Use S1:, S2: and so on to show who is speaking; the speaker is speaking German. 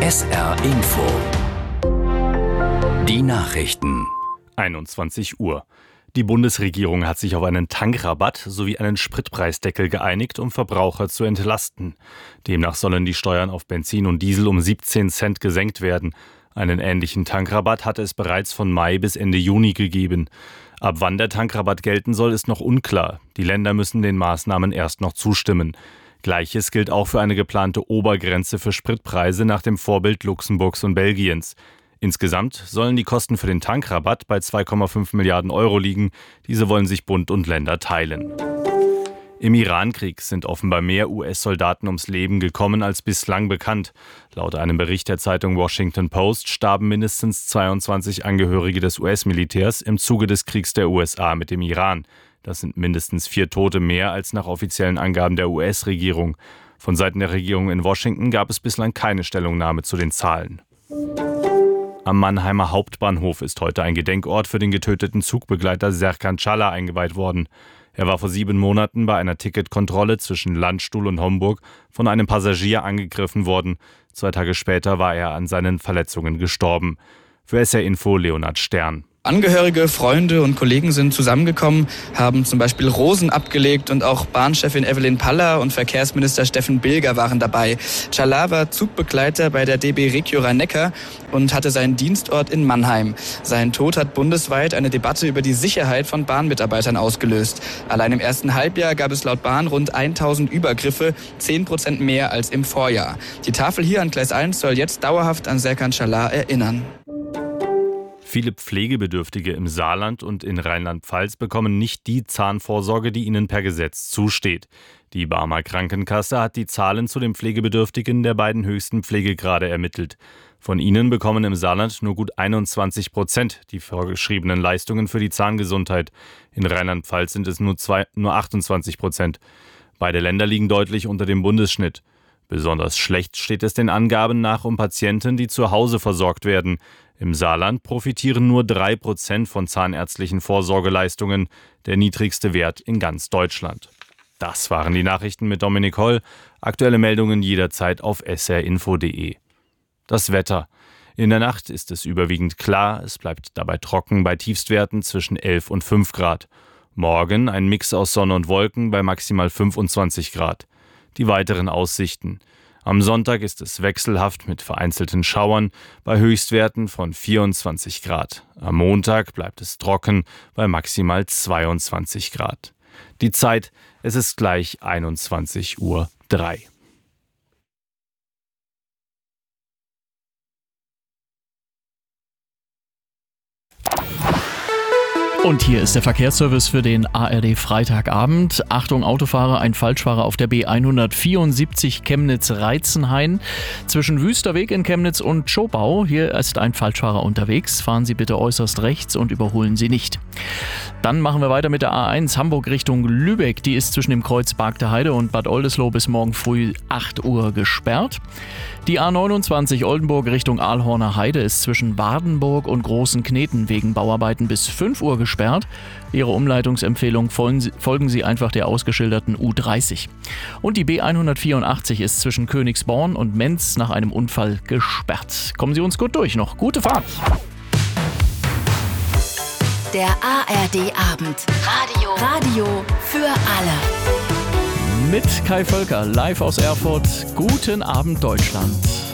S1: SR Info. Die Nachrichten.
S2: 21 Uhr. Die Bundesregierung hat sich auf einen Tankrabatt sowie einen Spritpreisdeckel geeinigt, um Verbraucher zu entlasten. Demnach sollen die Steuern auf Benzin und Diesel um 17 Cent gesenkt werden. Einen ähnlichen Tankrabatt hatte es bereits von Mai bis Ende Juni gegeben. Ab wann der Tankrabatt gelten soll, ist noch unklar. Die Länder müssen den Maßnahmen erst noch zustimmen. Gleiches gilt auch für eine geplante Obergrenze für Spritpreise nach dem Vorbild Luxemburgs und Belgiens. Insgesamt sollen die Kosten für den Tankrabatt bei 2,5 Milliarden Euro liegen. Diese wollen sich Bund und Länder teilen. Im Irankrieg sind offenbar mehr US-Soldaten ums Leben gekommen als bislang bekannt. Laut einem Bericht der Zeitung Washington Post starben mindestens 22 Angehörige des US-Militärs im Zuge des Kriegs der USA mit dem Iran. Das sind mindestens 4 Tote mehr als nach offiziellen Angaben der US-Regierung. Von Seiten der Regierung in Washington gab es bislang keine Stellungnahme zu den Zahlen. Am Mannheimer Hauptbahnhof ist heute ein Gedenkort für den getöteten Zugbegleiter Serkan Çağlar eingeweiht worden. Er war vor 7 Monaten bei einer Ticketkontrolle zwischen Landstuhl und Homburg von einem Passagier angegriffen worden. 2 Tage später war er an seinen Verletzungen gestorben. Für SR Info Leonhard Stern.
S3: Angehörige, Freunde und Kollegen sind zusammengekommen, haben zum Beispiel Rosen abgelegt und auch Bahnchefin Evelyn Paller und Verkehrsminister Steffen Bilger waren dabei. Çağlar war Zugbegleiter bei der DB Regio Rhein-Neckar und hatte seinen Dienstort in Mannheim. Sein Tod hat bundesweit eine Debatte über die Sicherheit von Bahnmitarbeitern ausgelöst. Allein im ersten Halbjahr gab es laut Bahn rund 1000 Übergriffe, 10% mehr als im Vorjahr. Die Tafel hier an Gleis 1 soll jetzt dauerhaft an Serkan Çağlar erinnern.
S2: Viele Pflegebedürftige im Saarland und in Rheinland-Pfalz bekommen nicht die Zahnvorsorge, die ihnen per Gesetz zusteht. Die Barmer Krankenkasse hat die Zahlen zu den Pflegebedürftigen der beiden höchsten Pflegegrade ermittelt. Von ihnen bekommen im Saarland nur gut 21% die vorgeschriebenen Leistungen für die Zahngesundheit. In Rheinland-Pfalz sind es nur 28%. Beide Länder liegen deutlich unter dem Bundesschnitt. Besonders schlecht steht es den Angaben nach um Patienten, die zu Hause versorgt werden. Im Saarland profitieren nur 3% von zahnärztlichen Vorsorgeleistungen, der niedrigste Wert in ganz Deutschland. Das waren die Nachrichten mit Dominik Holl. Aktuelle Meldungen jederzeit auf srinfo.de. Das Wetter. In der Nacht ist es überwiegend klar, es bleibt dabei trocken bei Tiefstwerten zwischen 11 und 5 Grad. Morgen ein Mix aus Sonne und Wolken bei maximal 25 Grad. Die weiteren Aussichten. Am Sonntag ist es wechselhaft mit vereinzelten Schauern bei Höchstwerten von 24 Grad. Am Montag bleibt es trocken bei maximal 22 Grad. Die Zeit, es ist gleich 21:03 Uhr.
S4: Und hier ist der Verkehrsservice für den ARD Freitagabend. Achtung Autofahrer, ein Falschfahrer auf der B174 Chemnitz-Reitzenhain. Zwischen Wüsterweg in Chemnitz und Schobau. Hier ist ein Falschfahrer unterwegs. Fahren Sie bitte äußerst rechts und überholen Sie nicht. Dann machen wir weiter mit der A1 Hamburg Richtung Lübeck. Die ist zwischen dem Kreuz Bargteheide und Bad Oldesloe bis morgen früh 8 Uhr gesperrt. Die A29 Oldenburg Richtung Aalhorner Heide ist zwischen Wardenburg und Großen Kneten wegen Bauarbeiten bis 5 Uhr gesperrt. Ihre Umleitungsempfehlung folgen Sie einfach der ausgeschilderten U30. Und die B184 ist zwischen Königsborn und Menz nach einem Unfall gesperrt. Kommen Sie uns gut durch noch. Gute Fahrt!
S5: Der ARD Abend. Radio für alle.
S4: Mit Kai Völker live aus Erfurt. Guten Abend Deutschland.